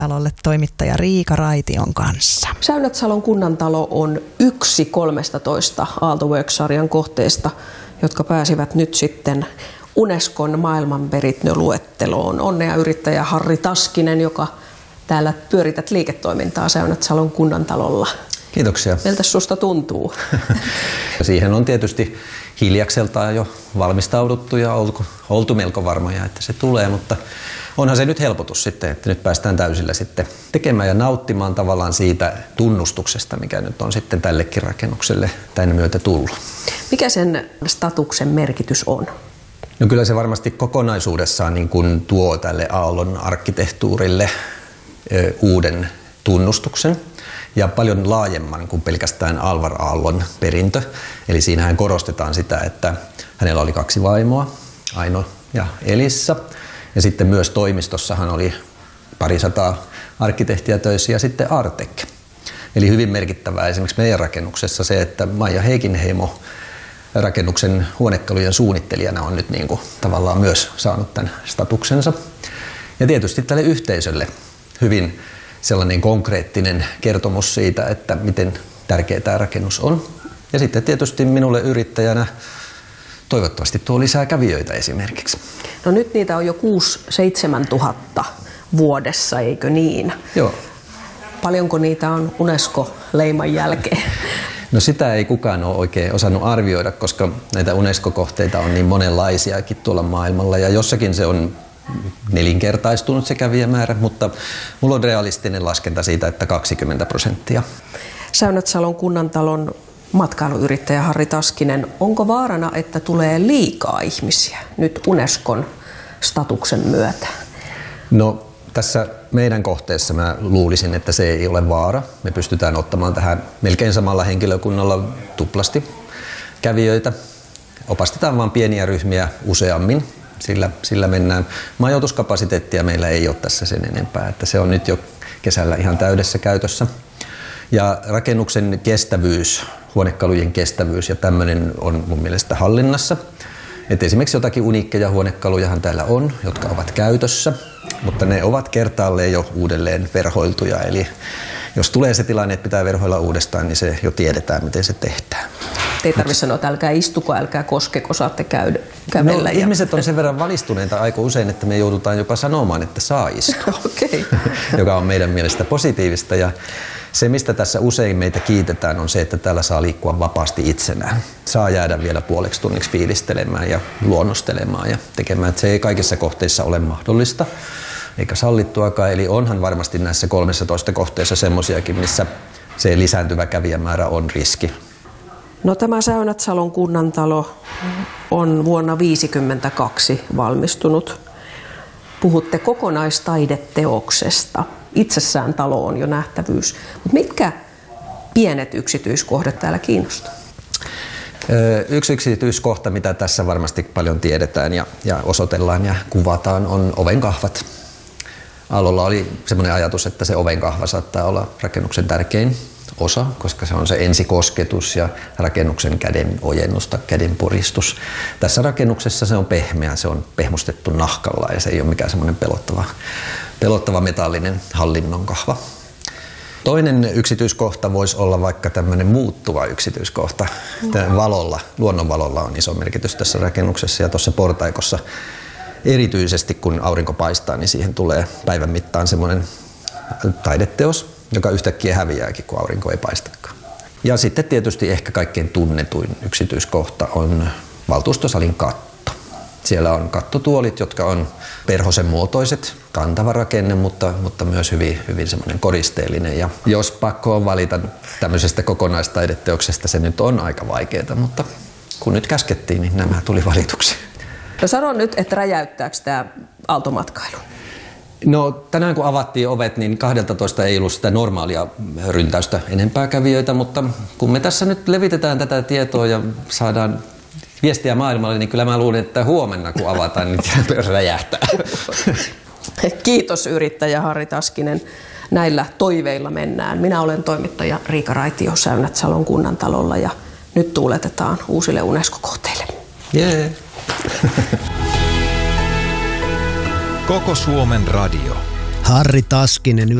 Talolle toimittaja Riika Raition kanssa. Säynätsalon kunnantalo on yksi 13 Aalto-Works-sarjan kohteesta, jotka pääsivät nyt sitten Unescon maailmanperintöluetteloon. Onnea yrittäjä Harri Taskinen, joka täällä pyörität liiketoimintaa Säynätsalon kunnantalolla. Kiitoksia. Miltä susta tuntuu? Siihen on tietysti hiljakseltaan jo valmistauduttu ja oltu melko varmoja, että se tulee, mutta onhan se nyt helpotus sitten, että nyt päästään täysillä sitten tekemään ja nauttimaan tavallaan siitä tunnustuksesta, mikä nyt on sitten tällekin rakennukselle tämän myötä tullut. Mikä sen statuksen merkitys on? No kyllä se varmasti kokonaisuudessaan niin kuin tuo tälle Aallon arkkitehtuurille uuden tunnustuksen ja paljon laajemman kuin pelkästään Alvar Aallon perintö. Eli siinähän korostetaan sitä, että hänellä oli 2 vaimoa, Aino ja Elissa. Ja sitten myös toimistossahan oli 200 arkkitehtiä töissä ja sitten Artek. Eli hyvin merkittävää esimerkiksi meidän rakennuksessa se, että Maija Heikinheimo rakennuksen huonekalujen suunnittelijana on nyt niin kuin tavallaan myös saanut tämän statuksensa. Ja tietysti tälle yhteisölle hyvin sellainen konkreettinen kertomus siitä, että miten tärkeä tämä rakennus on. Ja sitten tietysti minulle yrittäjänä toivottavasti tuo lisää kävijöitä esimerkiksi. No nyt niitä on jo 6-7 tuhatta vuodessa, eikö niin? Joo. Paljonko niitä on UNESCO-leiman jälkeen? No sitä ei kukaan ole oikein osannut arvioida, koska näitä UNESCO-kohteita on niin monenlaisiakin tuolla maailmalla ja jossakin se on 4-kertaistunut se kävijämäärä, mutta mulla on realistinen laskenta siitä, että 20%. Säynätsalon kunnantalon matkailuyrittäjä Harri Taskinen, onko vaarana, että tulee liikaa ihmisiä nyt Unescon statuksen myötä? No tässä meidän kohteessa mä luulisin, että se ei ole vaara. Me pystytään ottamaan tähän melkein samalla henkilökunnalla tuplasti kävijöitä. Opastetaan vain pieniä ryhmiä useammin. Sillä mennään. Majoituskapasiteettia meillä ei ole tässä sen enempää, että se on nyt jo kesällä ihan täydessä käytössä. Ja rakennuksen kestävyys, huonekalujen kestävyys ja tämmöinen on mun mielestä hallinnassa. Et esimerkiksi jotakin uniikkeja huonekalujahan täällä on, jotka ovat käytössä, mutta ne ovat kertaalleen jo uudelleen verhoiltuja. Eli jos tulee se tilanne, että pitää verhoilla uudestaan, niin se jo tiedetään, miten se tehdään. Ei tarvitse sanoa, että älkää istuko, älkää koskeko, saatte kävellä. No, ihmiset on sen verran valistuneita aika usein, että me joudutaan jopa sanomaan, että saa istua, Okay. joka on meidän mielestä positiivista. Ja se, mistä tässä usein meitä kiitetään, on se, että täällä saa liikkua vapaasti itsenään. Saa jäädä vielä puoleksi tunniksi fiilistelemään ja luonnostelemaan ja tekemään. Että se ei kaikissa kohteissa ole mahdollista eikä sallittuakaan. Eli onhan varmasti näissä 13 kohteessa semmoisiakin, missä se lisääntyvä kävijämäärä on riski. No tämä Säynätsalon kunnantalo on vuonna 1952 valmistunut. Puhutte kokonaistaideteoksesta. Itsessään talo on jo nähtävyys. Mutta mitkä pienet yksityiskohdat täällä kiinnostaa? Yksi yksityiskohta, mitä tässä varmasti paljon tiedetään ja osoitellaan ja kuvataan, on ovenkahvat. Aallolla oli semmoinen ajatus, että se ovenkahva saattaa olla rakennuksen tärkein osa, koska se on se ensikosketus ja rakennuksen käden ojennus tai käden puristus. Tässä rakennuksessa se on pehmeä, se on pehmustettu nahkalla ja se ei ole mikään semmoinen pelottava metallinen hallinnon kahva. Toinen yksityiskohta voisi olla vaikka tämmöinen muuttuva yksityiskohta. Valolla, luonnonvalolla on iso merkitys tässä rakennuksessa ja tuossa portaikossa erityisesti kun aurinko paistaa, niin siihen tulee päivän mittaan semmoinen taideteos, joka yhtäkkiä häviääkin, kun aurinko ei paistakaan. Ja sitten tietysti ehkä kaikkein tunnetuin yksityiskohta on valtuustosalin katto. Siellä on kattotuolit, jotka on perhosen muotoiset, kantava rakenne, mutta myös hyvin semmoinen koristeellinen. Ja jos pakko on valita tämmöisestä kokonaistaideteoksesta, se nyt on aika vaikeaa, mutta kun nyt käskettiin, niin nämä tuli valituksi. No sano nyt, että räjäyttääkö tämä aaltomatkailu? No tänään kun avattiin ovet, niin 12 ei ollut sitä normaalia ryntäystä enempää kävijöitä, mutta kun me tässä nyt levitetään tätä tietoa ja saadaan viestiä maailmalle, niin kyllä mä luulen, että huomenna kun avataan, niin räjähtää. Kiitos yrittäjä Harri Taskinen. Näillä toiveilla mennään. Minä olen toimittaja Riika Raitio Säynätsalon kunnantalolla ja nyt tuuletetaan uusille UNESCO-kohteille. Yeah. Koko Suomen radio. Harri Taskinen